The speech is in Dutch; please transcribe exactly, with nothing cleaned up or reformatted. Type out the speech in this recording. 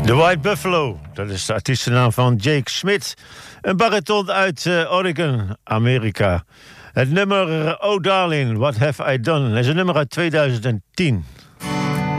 The White Buffalo, dat is de artiestennaam van Jake Smith. Een bariton uit uh, Oregon, Amerika. Het nummer Oh Darling, What Have I Done? Dat is een nummer uit tweeduizend tien.